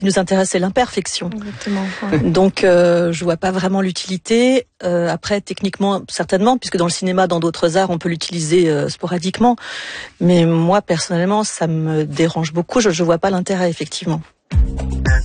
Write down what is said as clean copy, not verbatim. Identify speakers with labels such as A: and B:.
A: qui nous intéresse, c'est l'imperfection.
B: Exactement. Ouais.
A: Donc, je vois pas vraiment l'utilité. Après, techniquement, certainement, puisque dans le cinéma, dans d'autres arts, on peut l'utiliser sporadiquement. Mais moi, personnellement, ça me dérange beaucoup. Je vois pas l'intérêt, effectivement.